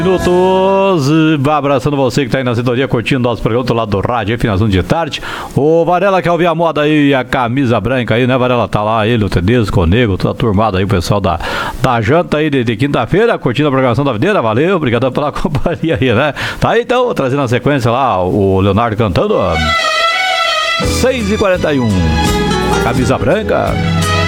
Minutos, abraçando você que está aí na sintonia, curtindo nosso programa do lado do rádio, finalzinho de tarde. O Varela quer ouvir a moda aí, a camisa branca aí, né, Varela? Tá lá ele, o Tedesco, o Nego, toda a turmada aí, o pessoal da janta aí de quinta-feira, curtindo a programação da videira, valeu, obrigado pela companhia aí, né? Tá aí então, trazendo a sequência lá, o Leonardo cantando 6h41, a camisa branca.